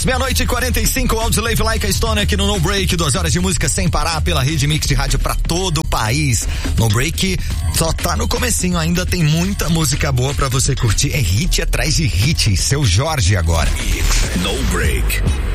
meia-noite e 45, Audioslave Like a Stone aqui no No Break, 2 horas de música sem parar pela rede Mix de rádio pra todo o país. No Break só tá no comecinho, ainda tem muita música boa pra você curtir, é hit atrás de hit. Seu Jorge agora. No Break.